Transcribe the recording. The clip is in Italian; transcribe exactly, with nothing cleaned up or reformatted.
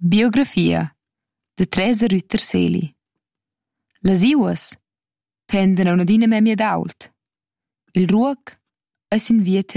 Biografia de Teresa Rütter-Seli. Las iuas pendan a unadina memia d'ault. Il ruoc è sin via